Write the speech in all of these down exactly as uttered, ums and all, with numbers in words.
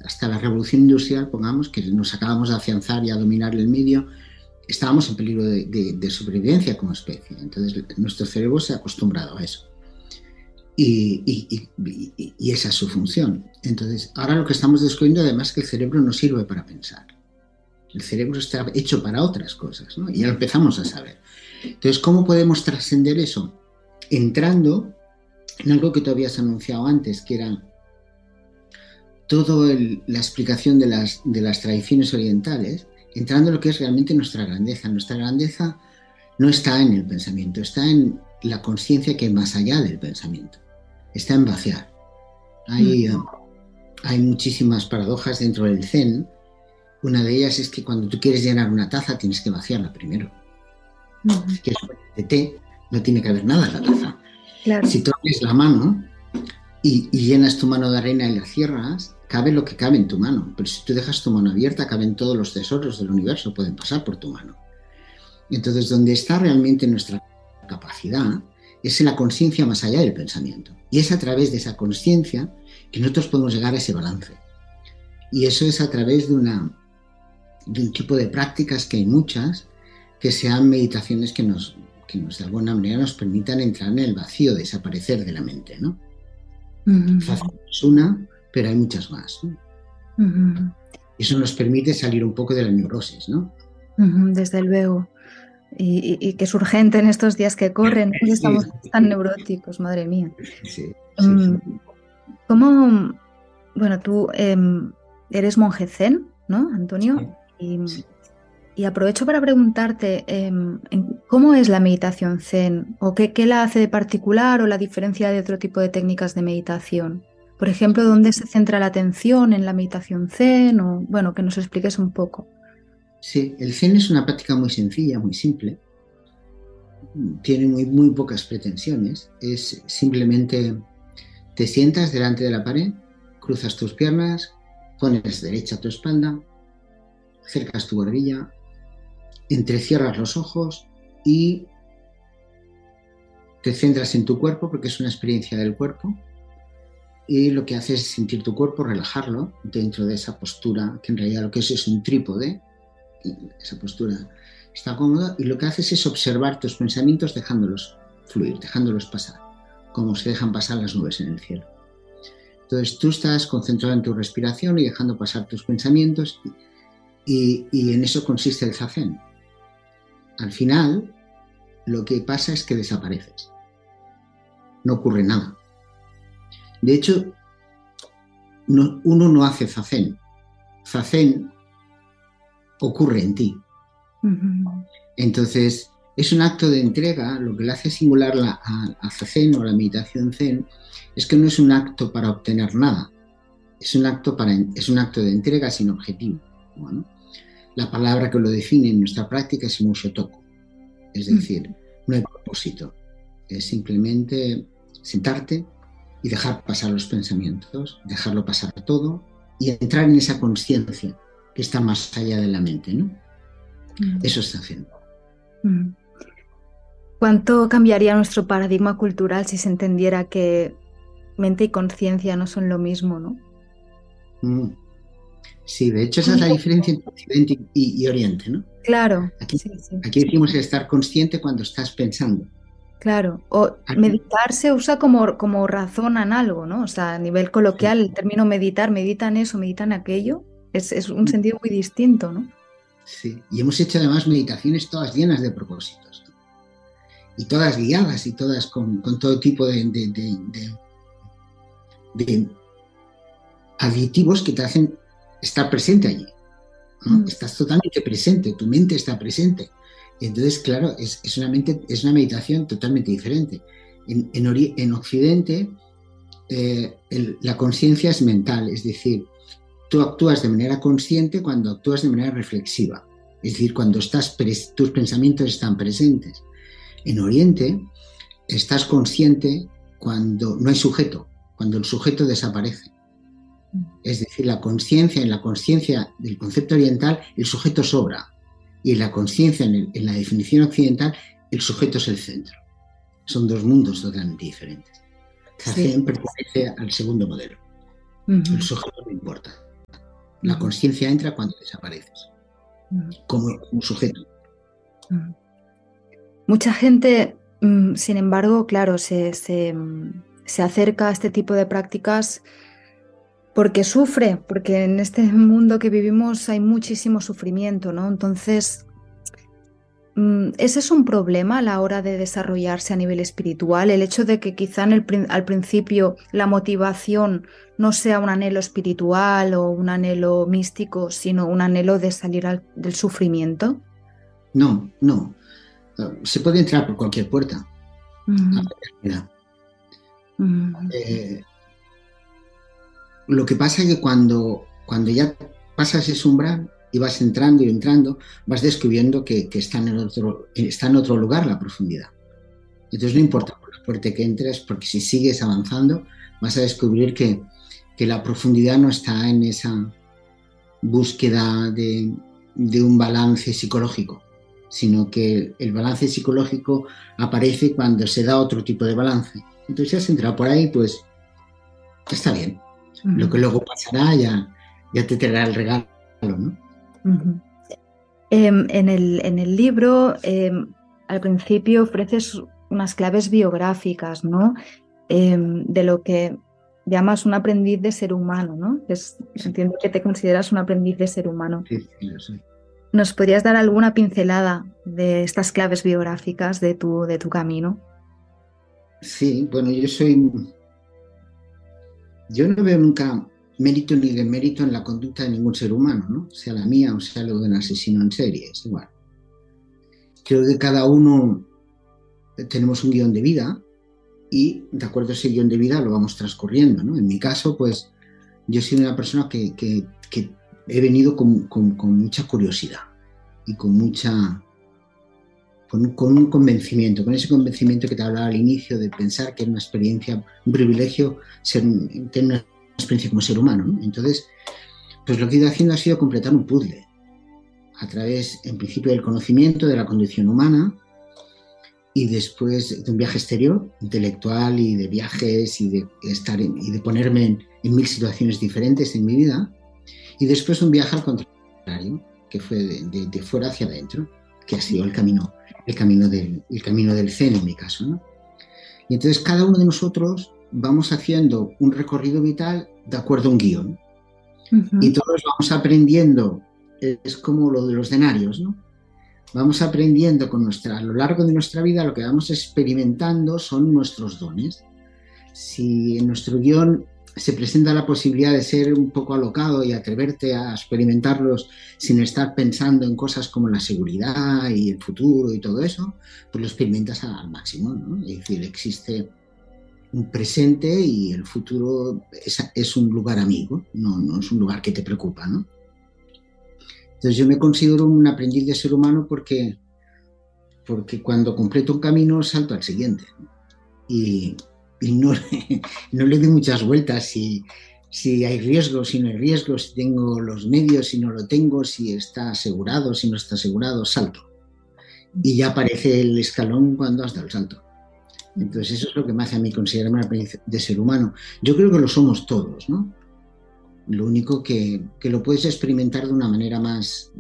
hasta la revolución industrial, pongamos, que nos acabamos de afianzar y a dominar el medio, estábamos en peligro de, de, de supervivencia como especie. Entonces nuestro cerebro se ha acostumbrado a eso. Y, y, y, y esa es su función. Entonces, ahora lo que estamos descubriendo además es que el cerebro no sirve para pensar. El cerebro está hecho para otras cosas, ¿no? Y ya lo empezamos a saber. Entonces, ¿cómo podemos trascender eso? Entrando en algo que tú habías anunciado antes, que era toda la explicación de las, de las tradiciones orientales, entrando en lo que es realmente nuestra grandeza. Nuestra grandeza no está en el pensamiento, está en la conciencia que hay más allá del pensamiento. Está en vaciar. Hay, uh, hay muchísimas paradojas dentro del Zen. Una de ellas es que cuando tú quieres llenar una taza tienes que vaciarla primero. Uh-huh. Si quieres ponerte té, no tiene que haber nada en la taza. Claro. Si tú abres la mano y, y llenas tu mano de arena y la cierras, cabe lo que cabe en tu mano. Pero si tú dejas tu mano abierta, caben todos los tesoros del universo, pueden pasar por tu mano. Entonces, donde está realmente nuestra capacidad es en la conciencia más allá del pensamiento. Y es a través de esa conciencia que nosotros podemos llegar a ese balance. Y eso es a través de, una, de un tipo de prácticas que hay muchas, que sean meditaciones que nos, que nos de alguna manera nos permitan entrar en el vacío, desaparecer de la mente, ¿no? Uh-huh. Fácil es una, pero hay muchas más, ¿no? Uh-huh. Eso nos permite salir un poco de la neurosis, ¿no? Uh-huh, desde luego. Y, y, y que es urgente en estos días que corren, sí, estamos sí. tan neuróticos, madre mía. Sí, sí, um, sí. ¿Cómo, bueno, tú eh, eres monje zen, ¿no, Antonio? Sí, y, sí. y aprovecho para preguntarte, eh, ¿cómo es la meditación zen? ¿O qué, qué la hace de particular o la diferencia de otro tipo de técnicas de meditación? Por ejemplo, ¿dónde se centra la atención en la meditación zen? O, bueno, que nos expliques un poco. Sí, el zen es una práctica muy sencilla, muy simple. Tiene muy, muy pocas pretensiones. Es simplemente te sientas delante de la pared, cruzas tus piernas, pones derecha tu espalda, acercas tu barbilla, entrecierras los ojos y te centras en tu cuerpo porque es una experiencia del cuerpo. Y lo que haces es sentir tu cuerpo, relajarlo dentro de esa postura, que en realidad lo que es es un trípode. Esa postura está cómoda y lo que haces es observar tus pensamientos dejándolos fluir, dejándolos pasar, como se dejan pasar las nubes en el cielo. Entonces tú estás concentrado en tu respiración y dejando pasar tus pensamientos y, y en eso consiste el zazen. Al final lo que pasa es que desapareces, no ocurre nada. De hecho, no, uno no hace zazen. Zazen ocurre en ti. Uh-huh. Entonces, es un acto de entrega. Lo que le hace singular la, a, a zazen o la meditación zen es que no es un acto para obtener nada. Es un acto, para, es un acto de entrega sin objetivo. Bueno, la palabra que lo define en nuestra práctica es mushotoku. Es decir, uh-huh. no hay propósito. Es simplemente sentarte y dejar pasar los pensamientos, dejarlo pasar todo y entrar en esa conciencia que está más allá de la mente, ¿no? Mm. Eso está haciendo. Mm. ¿Cuánto cambiaría nuestro paradigma cultural si se entendiera que mente y conciencia no son lo mismo, ¿no? Mm. Sí, de hecho esa es la diferencia entre Occidente y, y Oriente, ¿no? Claro. Aquí, sí, sí. aquí decimos estar consciente cuando estás pensando. Claro, o aquí, meditar se usa como, como razonan algo, ¿no? O sea, a nivel coloquial, sí. el término meditar, meditan eso, meditan aquello. Es, es un sentido muy distinto, ¿no? Sí, y hemos hecho además meditaciones todas llenas de propósitos, ¿no? Y todas guiadas y todas con, con todo tipo de, de, de, de, de aditivos que te hacen estar presente allí, ¿no? Mm. Estás totalmente presente, tu mente está presente. Y entonces, claro, es, es, una mente, es una meditación totalmente diferente. En, en, ori- en Occidente, eh, el, la conciencia es mental, es decir, tú actúas de manera consciente cuando actúas de manera reflexiva, es decir, cuando estás pres- tus pensamientos están presentes. En Oriente, estás consciente cuando no hay sujeto, cuando el sujeto desaparece. Es decir, la conciencia, en la conciencia del concepto oriental, el sujeto sobra, y en la conciencia, en, en la definición occidental, el sujeto es el centro. Son dos mundos totalmente diferentes. Zazen sí. pertenece al segundo modelo. Uh-huh. El sujeto no importa. La Ujú. consciencia entra cuando desapareces, Ujú. como un sujeto. Ujú. Mucha gente, mm, sin embargo, claro, se, se, mm, se acerca a este tipo de prácticas porque sufre, porque en este mundo que vivimos hay muchísimo sufrimiento, ¿no? Entonces, mm, ese es un problema a la hora de desarrollarse a nivel espiritual, el hecho de que quizá en el prin- al principio la motivación no sea un anhelo espiritual o un anhelo místico, sino un anhelo de salir al- del sufrimiento. No, no. Se puede entrar por cualquier puerta a Ujú, la eternidad. ujú, Eh, lo que pasa es que cuando, cuando ya pasas ese umbral y vas entrando y entrando, vas descubriendo que, que está, en otro, está en otro lugar la profundidad. Entonces no importa por la puerta que entres, porque si sigues avanzando, vas a descubrir que, que la profundidad no está en esa búsqueda de, de un balance psicológico, sino que el balance psicológico aparece cuando se da otro tipo de balance. Entonces, si has entrado por ahí, pues está bien. Lo que ujú, luego pasará ya, ya te traerá el regalo, ¿no? ujú. Em, en el, en el libro, em, al principio ofreces unas claves biográficas, ¿no? Em, de lo que llamas un aprendiz de ser humano, ¿no? Es- Sí, entiendo que te consideras un aprendiz de ser humano. sí, sí, lo sé. ¿Nos podrías dar alguna pincelada de estas claves biográficas de tu, de tu camino? Sí, bueno, yo soy. Yo no veo nunca mérito ni demérito en la conducta de ningún ser humano, ¿no? Sea la mía o sea lo de un asesino en serie, es igual. Creo que cada uno tenemos un guión de vida y de acuerdo a ese guión de vida lo vamos transcurriendo, ¿no? En mi caso, pues yo soy una persona que, que, que he venido con, con, con, mucha curiosidad y con mucha con, con, un convencimiento, con ese convencimiento que te hablaba al inicio de pensar que es una experiencia, un privilegio ser, tener una experiencia como ser humano, ¿no? Entonces, pues lo que he ido haciendo ha sido completar un puzzle a través, en principio, del conocimiento de la condición humana y después de un viaje exterior, intelectual y de viajes y de estar en, y de ponerme en, en mil situaciones diferentes en mi vida, y después un viaje al contrario, que fue de, de, de fuera hacia adentro, que ha sido el camino, el camino del, el camino del Zen en mi caso, ¿no? Y entonces cada uno de nosotros vamos haciendo un recorrido vital de acuerdo a un guión. Y Ujú, todos vamos aprendiendo, es como lo de los denarios, ¿no? Vamos aprendiendo con nuestra, a lo largo de nuestra vida, lo que vamos experimentando son nuestros dones. Si en nuestro guión se presenta la posibilidad de ser un poco alocado y atreverte a experimentarlos sin estar pensando en cosas como la seguridad y el futuro y todo eso, pues lo experimentas al máximo, ¿no? Es decir, existe un presente y el futuro es, es un lugar amigo, no, no es un lugar que te preocupa, ¿no? Entonces yo me considero un aprendiz de ser humano porque, porque cuando completo un camino salto al siguiente y, y no, no le doy muchas vueltas si, si hay riesgo, si no hay riesgo, si tengo los medios, si no lo tengo, si está asegurado, si no está asegurado, salto. Y ya aparece el escalón cuando has dado el salto. ujú. Entonces eso es lo que me hace a mí considerarme un aprendiz de ser humano. Yo creo que lo somos todos, ¿no? Lo único que, que lo puedes experimentar de una manera más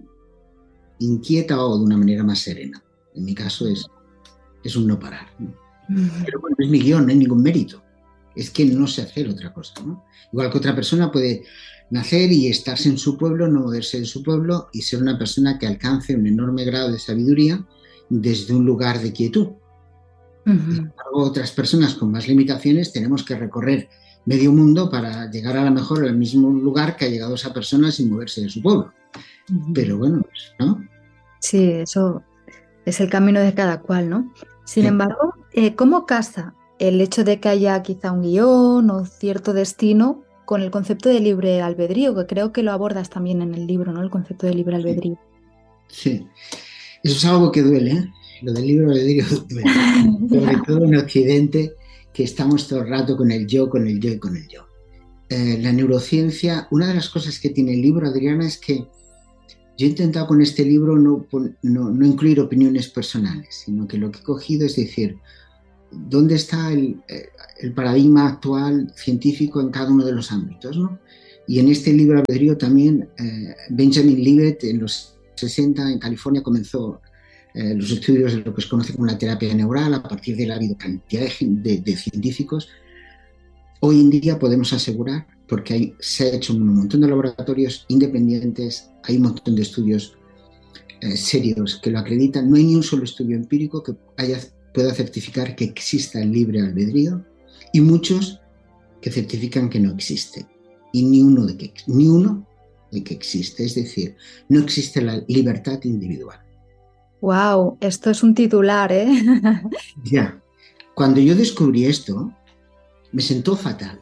inquieta o de una manera más serena. En mi caso es, es un no parar, ¿no? Pero bueno, es mi guión, no hay ningún mérito. Es que no sé hacer otra cosa, ¿no? Igual que otra persona puede nacer y estarse en su pueblo, no moverse de su pueblo y ser una persona que alcance un enorme grado de sabiduría desde un lugar de quietud. Y sin Ujú, embargo, otras personas con más limitaciones tenemos que recorrer medio mundo para llegar a lo mejor al mismo lugar que ha llegado esa persona sin moverse de su pueblo. ujú. Pero bueno, pues, ¿no? Sí, eso es el camino de cada cual, ¿no? Sin Sí. embargo, eh, ¿cómo casa el hecho de que haya quizá un guión o cierto destino con el concepto de libre albedrío, que creo que lo abordas también en el libro, ¿no? El concepto de libre Sí, albedrío. sí. Eso es algo que duele, ¿eh? Lo del libro albedrío duele. Sobre Ya. todo en Occidente, que estamos todo el rato con el yo, con el yo y con el yo. Eh, la neurociencia, una de las cosas que tiene el libro, Adriana, es que yo he intentado con este libro no, no, no incluir opiniones personales, sino que lo que he cogido es decir, ¿dónde está el, el paradigma actual científico en cada uno de los ámbitos, ¿no? Y en este libre albedrío también eh, Benjamin Libet en los sesenta en California comenzó eh, los estudios de lo que se conoce como la terapia neural. A partir de él ha habido cantidad de, de, de científicos. Hoy en día podemos asegurar, porque hay, se ha hecho un montón de laboratorios independientes, hay un montón de estudios eh, serios que lo acreditan, no hay ni un solo estudio empírico que haya, pueda certificar que exista el libre albedrío, y muchos que certifican que no existe, y ni uno de que, ni uno de que existe, es decir, no existe la libertad individual. Wow, esto es un titular, ¿eh? Ya, cuando yo descubrí esto, me sentó fatal.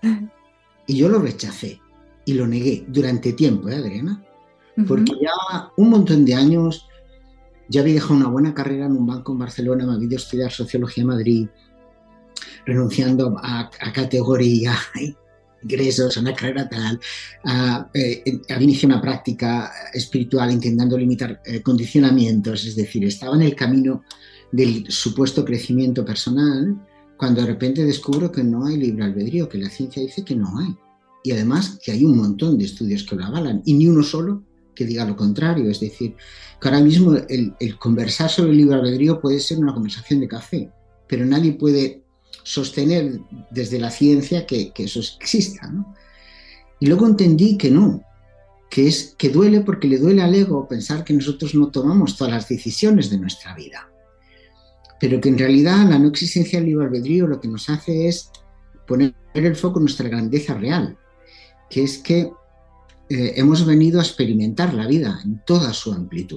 Y yo lo rechacé y lo negué durante tiempo, ¿eh, Adriana? Porque uh-huh. ya un montón de años ya había dejado una buena carrera en un banco en Barcelona, me había ido a estudiar Sociología en Madrid, renunciando a, a categoría, ingresos, a una carrera tal, a, eh, había iniciado una práctica espiritual intentando limitar eh, condicionamientos, es decir, estaba en el camino del supuesto crecimiento personal, cuando de repente descubro que no hay libre albedrío, que la ciencia dice que no hay. Y además que hay un montón de estudios que lo avalan, y ni uno solo que diga lo contrario. Es decir, que ahora mismo el, el conversar sobre el libre albedrío puede ser una conversación de café, pero nadie puede sostener desde la ciencia que, que eso exista, ¿no? Y luego entendí que no, que, es, que duele porque le duele al ego pensar que nosotros no tomamos todas las decisiones de nuestra vida. Pero que en realidad la no existencia del libre albedrío lo que nos hace es poner el foco en nuestra grandeza real, que es que eh, hemos venido a experimentar la vida en toda su amplitud,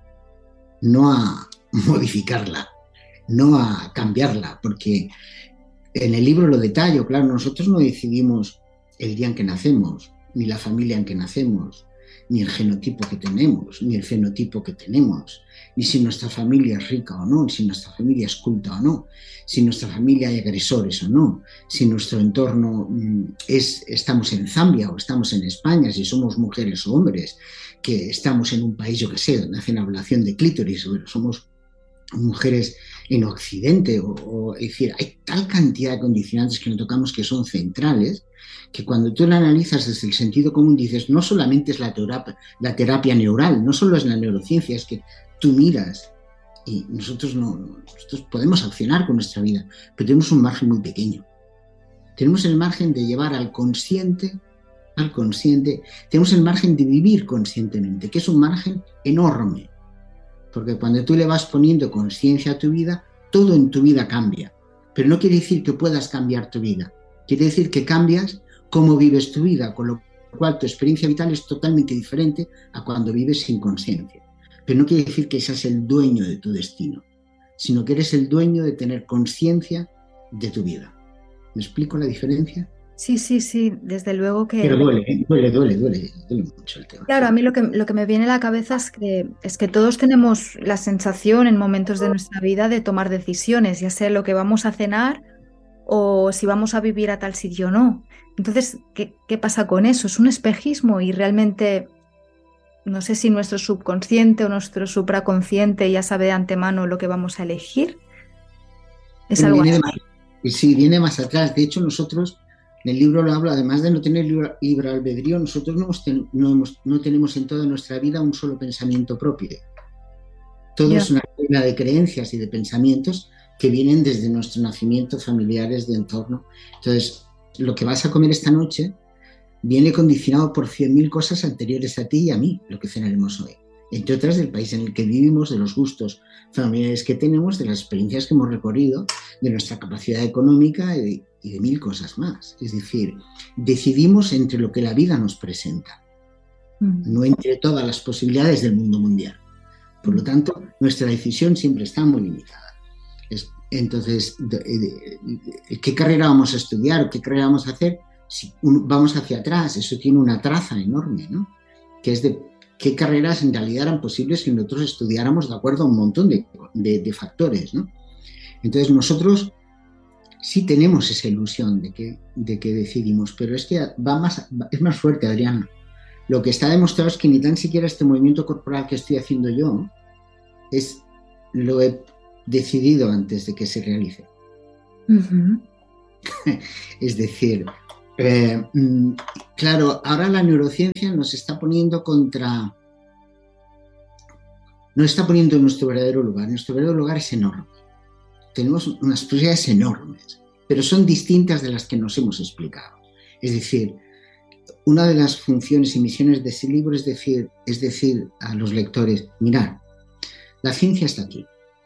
no a modificarla, no a cambiarla, porque en el libro lo detallo, claro, nosotros no decidimos el día en que nacemos, ni la familia en que nacemos, ni el genotipo que tenemos, ni el fenotipo que tenemos, ni si nuestra familia es rica o no, si nuestra familia es culta o no, si nuestra familia hay agresores o no, si nuestro entorno es, estamos en Zambia o estamos en España, si somos mujeres o hombres, que estamos en un país, yo que sé, donde hacen ablación de clítoris, o somos mujeres en Occidente, o, o es decir, hay tal cantidad de condicionantes que no tocamos que son centrales, que cuando tú lo analizas desde el sentido común dices, no solamente es la terapia, la terapia neural, no solo es la neurociencia, es que tú miras y nosotros, no, nosotros podemos accionar con nuestra vida, pero tenemos un margen muy pequeño. Tenemos el margen de llevar al consciente, al consciente, tenemos el margen de vivir conscientemente, que es un margen enorme, porque cuando tú le vas poniendo conciencia a tu vida, todo en tu vida cambia, pero no quiere decir que puedas cambiar tu vida, quiere decir que cambias cómo vives tu vida, con lo cual tu experiencia vital es totalmente diferente a cuando vives sin conciencia. Pero no quiere decir que seas el dueño de tu destino, sino que eres el dueño de tener conciencia de tu vida. ¿Me explico la diferencia? Sí, sí, sí, desde luego que... Pero duele, ¿eh? duele, duele, duele, duele mucho el tema. Claro, a mí lo que, lo que me viene a la cabeza es que, es que todos tenemos la sensación en momentos de nuestra vida de tomar decisiones, ya sea lo que vamos a cenar o si vamos a vivir a tal sitio o no. Entonces, ¿qué, qué pasa con eso? ¿Es un espejismo? Y realmente, no sé si nuestro subconsciente o nuestro supraconsciente ya sabe de antemano lo que vamos a elegir. ¿Es algo así? Más, sí, viene más atrás. De hecho, nosotros, en el libro lo hablo, además de no tener libre, libre albedrío, nosotros no, ten, no, hemos, no tenemos en toda nuestra vida un solo pensamiento propio. Todo yeah. es una cadena de creencias y de pensamientos que vienen desde nuestro nacimiento, familiares, de entorno. Entonces, lo que vas a comer esta noche viene condicionado por cien mil cosas anteriores a ti y a mí, lo que cenaremos hoy. Entre otras, del país en el que vivimos, de los gustos familiares que tenemos, de las experiencias que hemos recorrido, de nuestra capacidad económica y de, y de mil cosas más. Es decir, decidimos entre lo que la vida nos presenta, mm. no entre todas las posibilidades del mundo mundial. Por lo tanto, nuestra decisión siempre está muy limitada. Es, entonces, de, de, de, ¿qué carrera vamos a estudiar? ¿Qué carrera vamos a hacer? Si un, vamos hacia atrás, eso tiene una traza enorme, ¿no? Que es de qué carreras en realidad eran posibles si nosotros estudiáramos de acuerdo a un montón de, de, de factores, ¿no? Entonces, nosotros sí tenemos esa ilusión de que, de que decidimos, pero es que va más, es más fuerte, Adriana. Lo que está demostrado es que ni tan siquiera este movimiento corporal que estoy haciendo yo es lo he decidido antes de que se realice. Uh-huh. Es decir, Eh, claro, ahora la neurociencia nos está poniendo contra... Nos está poniendo en nuestro verdadero lugar. Nuestro verdadero lugar es enorme. Tenemos unas posibilidades enormes, pero son distintas de las que nos hemos explicado. Es decir, una de las funciones y misiones de ese libro es decir, es decir a los lectores, mirad, la ciencia está aquí.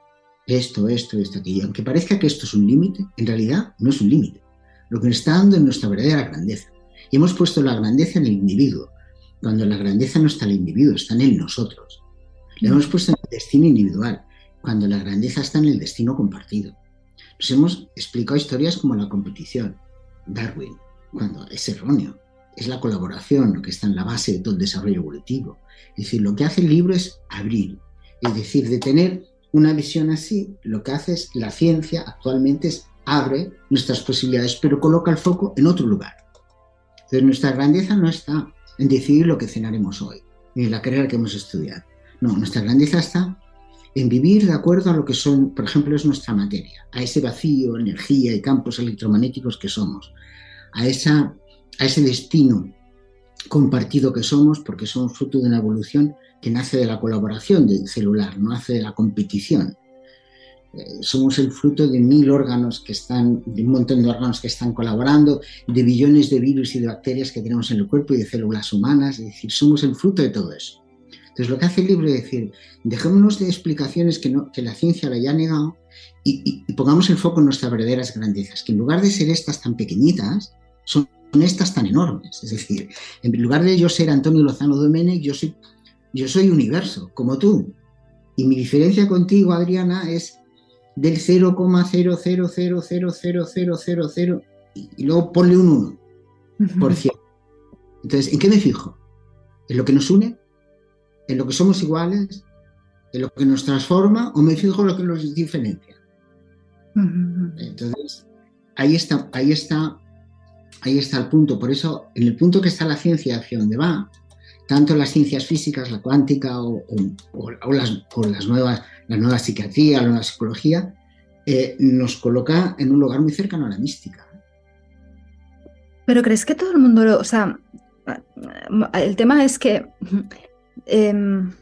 Esto, esto, esto, aquí. Y aunque parezca que esto es un límite, en realidad no es un límite. Lo que nos está dando es nuestra verdadera grandeza. Y hemos puesto la grandeza en el individuo, cuando la grandeza no está en el individuo, está en él nosotros. Le hemos puesto en el destino individual, cuando la grandeza está en el destino compartido. Nos hemos explicado historias como la competición, Darwin, cuando es erróneo. Es la colaboración lo que está en la base de todo el desarrollo evolutivo. Es decir, lo que hace el libro es abrir. Es decir, de tener una visión así, lo que hace es la ciencia actualmente es abre nuestras posibilidades, pero coloca el foco en otro lugar. Entonces, nuestra grandeza no está en decidir lo que cenaremos hoy, ni en la carrera que hemos estudiado. No, nuestra grandeza está en vivir de acuerdo a lo que son, por ejemplo, es nuestra materia, a ese vacío, energía y campos electromagnéticos que somos, a, esa, a ese destino compartido que somos, porque somos fruto de una evolución que nace de la colaboración celular, no nace de la competición. Eh, somos el fruto de mil órganos que están, de un montón de órganos que están colaborando, de billones de virus y de bacterias que tenemos en el cuerpo y de células humanas, es decir, somos el fruto de todo eso. Entonces, lo que hace el libro es decir, dejémonos de explicaciones que, no, que la ciencia la haya negado y, y, y pongamos el foco en nuestras verdaderas grandezas, que en lugar de ser estas tan pequeñitas, son estas tan enormes. Es decir, en lugar de yo ser Antonio Lozano Domenech, yo soy, yo soy universo, como tú. Y mi diferencia contigo, Adriana, es del cero coma cero cero cero cero cero cero cero cero y luego ponle un uno por cien. Entonces, ¿en qué me fijo? ¿En lo que nos une? ¿En lo que somos iguales? ¿En lo que nos transforma? ¿O me fijo en lo que nos diferencia? Entonces, ahí está, ahí está, ahí está el punto. Por eso, en el punto que está la ciencia hacia donde va, tanto las ciencias físicas, la cuántica o, o, o, las, o las nuevas, la nueva psiquiatría, la nueva psicología, eh, nos coloca en un lugar muy cercano a la mística. Pero ¿crees que todo el mundo lo...? O sea, el tema es que eh,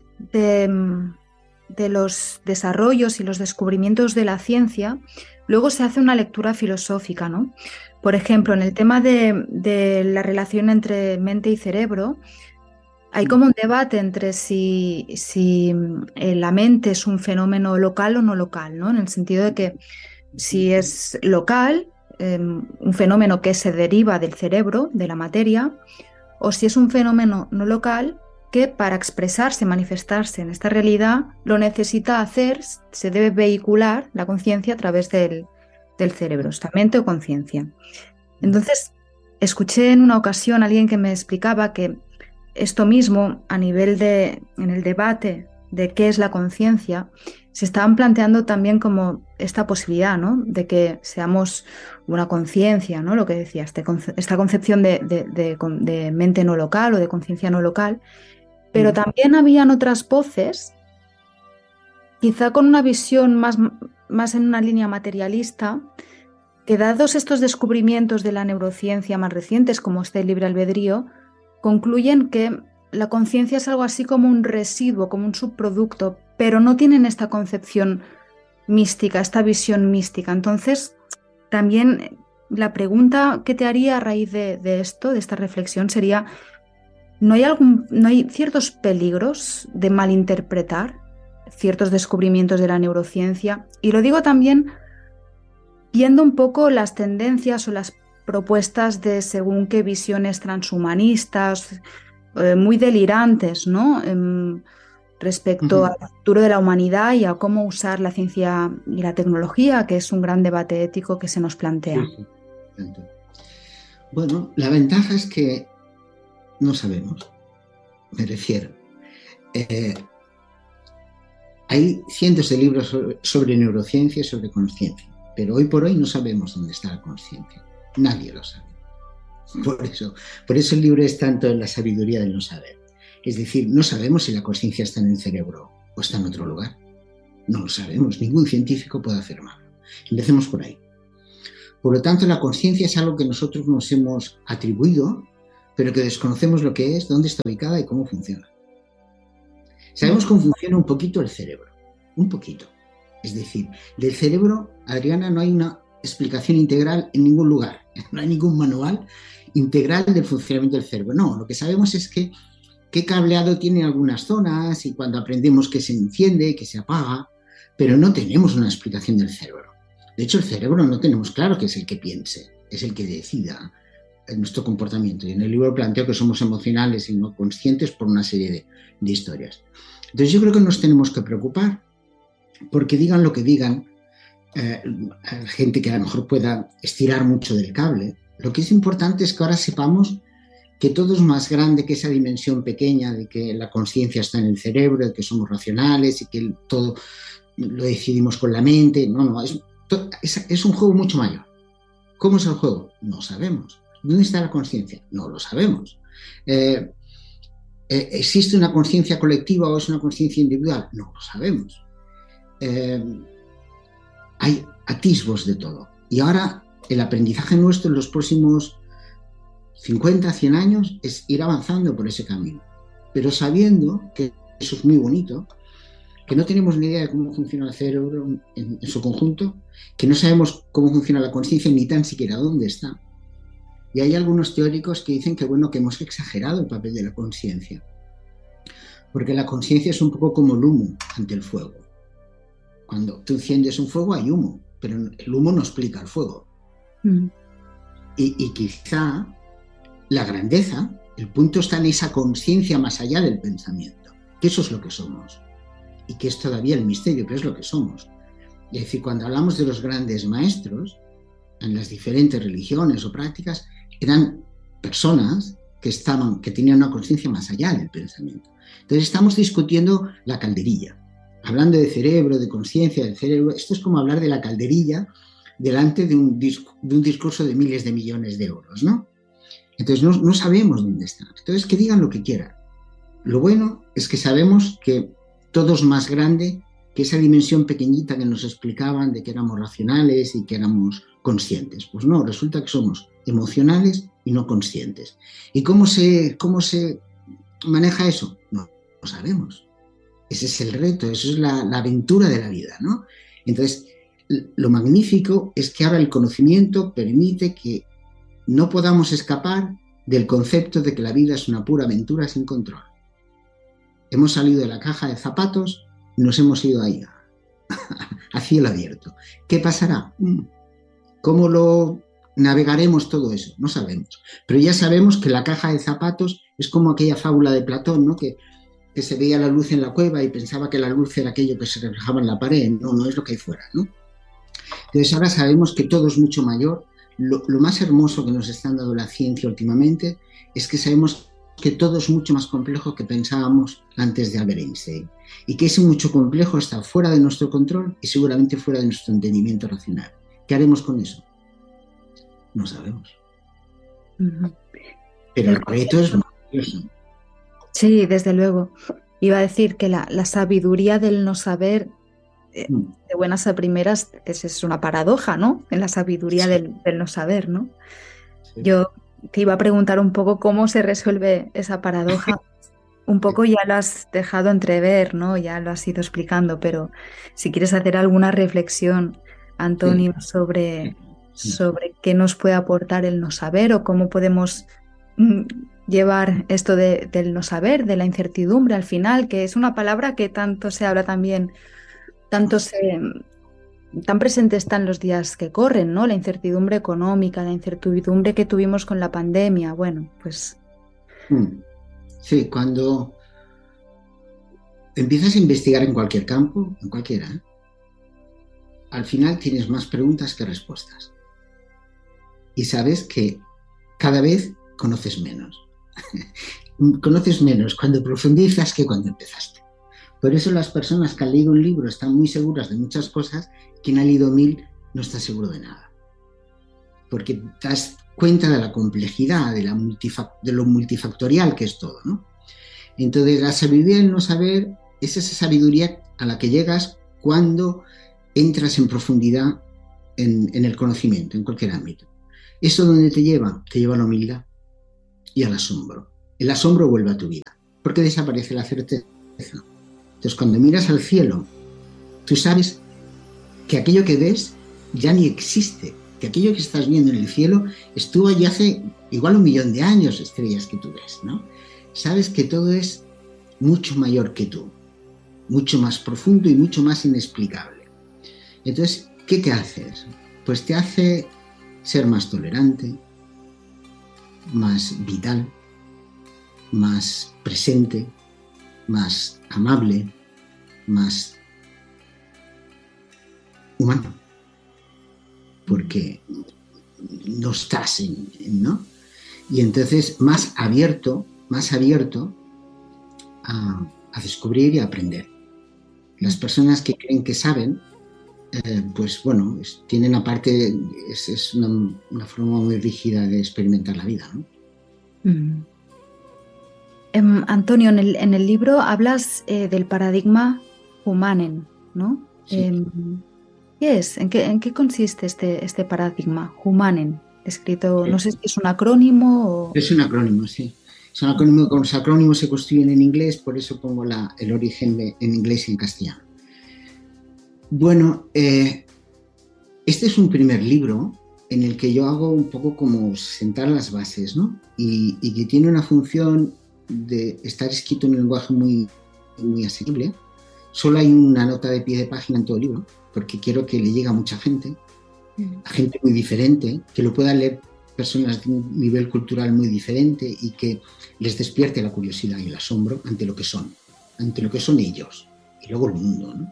de, de los desarrollos y los descubrimientos de la ciencia, luego se hace una lectura filosófica, ¿no? Por ejemplo, en el tema de, de la relación entre mente y cerebro, hay como un debate entre si, si la mente es un fenómeno local o no local, ¿no? En el sentido de que si es local, eh, un fenómeno que se deriva del cerebro, de la materia, o si es un fenómeno no local que para expresarse, manifestarse en esta realidad, lo necesita hacer, se debe vehicular la conciencia a través del, del cerebro, esta mente o conciencia. Entonces, escuché en una ocasión a alguien que me explicaba que esto mismo, a nivel de, en el debate de qué es la conciencia, se estaban planteando también como esta posibilidad, ¿no? De que seamos una conciencia, ¿no? Lo que decía, este conce- esta concepción de, de, de, de mente no local o de conciencia no local, pero también habían otras voces, quizá con una visión más, más en una línea materialista, que dados estos descubrimientos de la neurociencia más recientes, como este libre albedrío, concluyen que la conciencia es algo así como un residuo, como un subproducto, pero no tienen esta concepción mística, esta visión mística. Entonces, también la pregunta que te haría a raíz de, de esto, de esta reflexión, sería, ¿no hay, algún, ¿no hay ciertos peligros de malinterpretar ciertos descubrimientos de la neurociencia? Y lo digo también viendo un poco las tendencias o las propuestas de según qué visiones transhumanistas, eh, muy delirantes, ¿no? Eh, respecto uh-huh. al futuro de la humanidad y a cómo usar la ciencia y la tecnología, que es un gran debate ético que se nos plantea. Sí, sí. Bueno, la ventaja es que no sabemos, me refiero. Eh, hay cientos de libros sobre, sobre neurociencia y sobre conciencia, pero hoy por hoy no sabemos dónde está la conciencia. Nadie lo sabe. Por eso, por eso el libro es tanto en la sabiduría del no saber. Es decir, no sabemos si la conciencia está en el cerebro o está en otro lugar. No lo sabemos. Ningún científico puede afirmarlo. Empecemos por ahí. Por lo tanto, la conciencia es algo que nosotros nos hemos atribuido, pero que desconocemos lo que es, dónde está ubicada y cómo funciona. Sabemos cómo funciona un poquito el cerebro, un poquito. Es decir, del cerebro, Adriana, no hay una explicación integral en ningún lugar, no hay ningún manual integral del funcionamiento del cerebro. No, lo que sabemos es que qué cableado tiene algunas zonas y cuando aprendemos que se enciende, que se apaga, pero no tenemos una explicación del cerebro. De hecho, el cerebro no tenemos claro que es el que piense, es el que decida nuestro comportamiento. Y en el libro planteo que somos emocionales y no conscientes por una serie de, de historias. Entonces yo creo que nos tenemos que preocupar porque digan lo que digan, eh, gente que a lo mejor pueda estirar mucho del cable. Lo que es importante es que ahora sepamos que todo es más grande que esa dimensión pequeña de que la conciencia está en el cerebro, de que somos racionales y que todo lo decidimos con la mente. No, no, es, es, es un juego mucho mayor. ¿Cómo es el juego? No sabemos. ¿Dónde está la conciencia? No lo sabemos. Eh, eh, ¿Existe una conciencia colectiva o es una conciencia individual? No lo sabemos. Eh, hay atisbos de todo. Y ahora el aprendizaje nuestro en los próximos cincuenta, cien años es ir avanzando por ese camino. Pero sabiendo que eso es muy bonito, que no tenemos ni idea de cómo funciona el cerebro en, en su conjunto, que no sabemos cómo funciona la conciencia ni tan siquiera dónde está. Y hay algunos teóricos que dicen que, bueno, que hemos exagerado el papel de la conciencia. Porque la conciencia es un poco como el humo ante el fuego. Cuando tú enciendes un fuego hay humo, pero el humo no explica el fuego. Mm. Y, y quizá la grandeza, el punto está en esa conciencia más allá del pensamiento, que eso es lo que somos. Y que es todavía el misterio, que es lo que somos. Es decir, cuando hablamos de los grandes maestros, en las diferentes religiones o prácticas, eran personas que estaban, que tenían una conciencia más allá del pensamiento. Entonces estamos discutiendo la calderilla. Hablando de cerebro, de conciencia del cerebro, esto es como hablar de la calderilla delante de un, discu- de un discurso de miles de millones de euros, ¿no? Entonces no, no sabemos dónde está. Entonces que digan lo que quieran. Lo bueno es que sabemos que todo es más grande que esa dimensión pequeñita que nos explicaban de que éramos racionales y que éramos conscientes. Pues no, resulta que somos emocionales y no conscientes. ¿Y cómo se, cómo se maneja eso? No, no lo sabemos. Ese es el reto, eso es la, la aventura de la vida, ¿no? Entonces, lo magnífico es que ahora el conocimiento permite que no podamos escapar del concepto de que la vida es una pura aventura sin control. Hemos salido de la caja de zapatos y nos hemos ido ahí, a cielo abierto. ¿Qué pasará? ¿Cómo lo navegaremos todo eso? No sabemos. Pero ya sabemos que la caja de zapatos es como aquella fábula de Platón, ¿no? Que, que se veía la luz en la cueva y pensaba que la luz era aquello que se reflejaba en la pared. No, no es lo que hay fuera, ¿no? Entonces ahora sabemos que todo es mucho mayor. Lo, lo más hermoso que nos está dando la ciencia últimamente es que sabemos que todo es mucho más complejo que pensábamos antes de Albert Einstein y que ese mucho complejo está fuera de nuestro control y seguramente fuera de nuestro entendimiento racional. ¿Qué haremos con eso? No sabemos. Uh-huh. Pero el reto es maravilloso. Sí, desde luego. Iba a decir que la, la sabiduría del no saber, eh, mm. de buenas a primeras, es, es una paradoja, ¿no? En la sabiduría sí. del, del no saber, ¿no? Sí. Yo te iba a preguntar un poco cómo se resuelve esa paradoja. Un poco ya lo has dejado entrever, ¿no? Ya lo has ido explicando, pero si quieres hacer alguna reflexión, Antonio, sí. sobre, sí. sobre qué nos puede aportar el no saber o cómo podemos mm, llevar esto de, del no saber, de la incertidumbre al final, que es una palabra que tanto se habla también, tanto se... tan presente está en los días que corren, ¿no? La incertidumbre económica, la incertidumbre que tuvimos con la pandemia, bueno, pues... Sí, cuando empiezas a investigar en cualquier campo, en cualquiera, ¿eh? Al final tienes más preguntas que respuestas. Y sabes que cada vez conoces menos. Conoces menos cuando profundizas que cuando empezaste. Por eso las personas que han leído un libro están muy seguras de muchas cosas, quien ha leído mil no está seguro de nada. Porque te das cuenta de la complejidad, de, la multifac- de lo multifactorial que es todo, ¿no? Entonces la sabiduría del no saber es esa sabiduría a la que llegas cuando entras en profundidad en, en el conocimiento, en cualquier ámbito. ¿Eso dónde te lleva? Te lleva a la humildad y al asombro. El asombro vuelve a tu vida, porque desaparece la certeza. Entonces, cuando miras al cielo, tú sabes que aquello que ves ya ni existe, que aquello que estás viendo en el cielo estuvo allí hace igual un millón de años, estrellas que tú ves, ¿no? Sabes que todo es mucho mayor que tú, mucho más profundo y mucho más inexplicable. Entonces, ¿qué te hace eso? Pues te hace ser más tolerante, más vital, más presente, más amable, más humano, porque no estás en, ¿no? Y entonces más abierto, más abierto a, a descubrir y a aprender. Las personas que creen que saben, eh, pues bueno, es, tienen aparte, es, es una, una forma muy rígida de experimentar la vida, ¿no? Mm. Um, Antonio, en el, en el libro hablas eh, del paradigma Humanen, ¿no? Sí. Eh, ¿Qué es? ¿En qué, en qué consiste este, este paradigma Humanen? Escrito, Sí. no sé si es un acrónimo o... Es un acrónimo, sí. Es un acrónimo, con los acrónimos se construyen en inglés, por eso pongo la, el origen de, en inglés y en castellano. Bueno, eh, este es un primer libro en el que yo hago un poco como sentar las bases, ¿no? Y, y que tiene una función de estar escrito en un lenguaje muy, muy asequible. Solo hay una nota de pie de página en todo el libro, porque quiero que le llegue a mucha gente, a gente muy diferente, que lo puedan leer personas de un nivel cultural muy diferente y que les despierte la curiosidad y el asombro ante lo que son, ante lo que son ellos y luego el mundo, ¿no?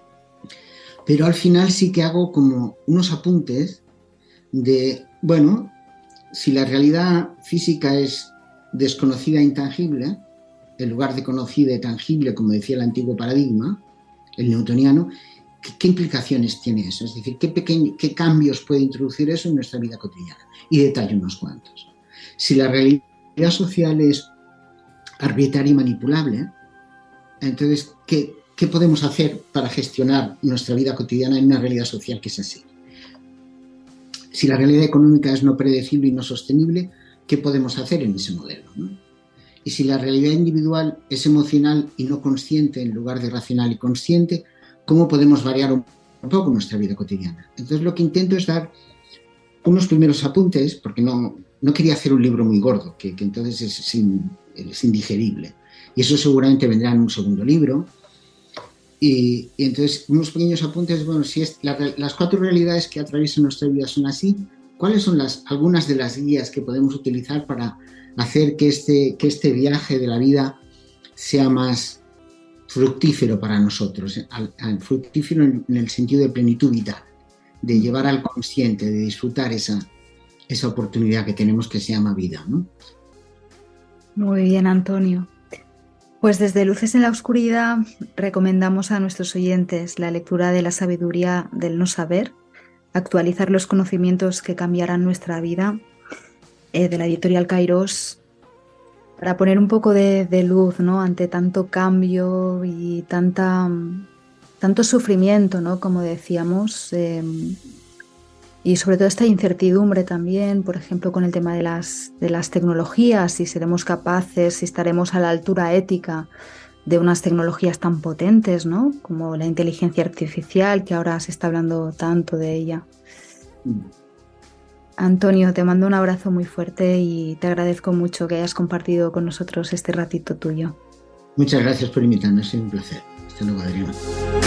Pero al final sí que hago como unos apuntes de, bueno, si la realidad física es desconocida e intangible, en lugar de conocida y tangible, como decía el antiguo paradigma, el newtoniano, ¿qué, qué implicaciones tiene eso? Es decir, ¿qué, pequeño, ¿qué cambios puede introducir eso en nuestra vida cotidiana? Y detallo unos cuantos. Si la realidad social es arbitraria y manipulable, entonces, ¿qué, qué podemos hacer para gestionar nuestra vida cotidiana en una realidad social que es así? Si la realidad económica es no predecible y no sostenible, ¿qué podemos hacer en ese modelo, ¿no? Y si la realidad individual es emocional y no consciente en lugar de racional y consciente, ¿cómo podemos variar un poco nuestra vida cotidiana? Entonces lo que intento es dar unos primeros apuntes, porque no, no quería hacer un libro muy gordo, que, que entonces es, sin, es indigerible. Y eso seguramente vendrá en un segundo libro. Y, y entonces unos pequeños apuntes, bueno, si es la, las cuatro realidades que atraviesan nuestra vida son así, ¿cuáles son las, algunas de las guías que podemos utilizar para hacer que este, que este viaje de la vida sea más fructífero para nosotros, al, al fructífero en, en el sentido de plenitud vital, de llevar al consciente, de disfrutar esa, esa oportunidad que tenemos que se llama vida, ¿no? Muy bien, Antonio. Pues desde Luces en la Oscuridad recomendamos a nuestros oyentes la lectura de La sabiduría del no saber, actualizar los conocimientos que cambiarán nuestra vida, eh, de la editorial Kairos, para poner un poco de, de luz, ¿no?, ante tanto cambio y tanta, tanto sufrimiento, ¿no?, como decíamos, eh, y sobre todo esta incertidumbre también, por ejemplo, con el tema de las, de las tecnologías, si seremos capaces, si estaremos a la altura ética de unas tecnologías tan potentes, ¿no?, como la inteligencia artificial, que ahora se está hablando tanto de ella. Mm. Antonio, te mando un abrazo muy fuerte y te agradezco mucho que hayas compartido con nosotros este ratito tuyo. Muchas gracias por invitarme, ha sido un placer. Hasta luego, Adriana.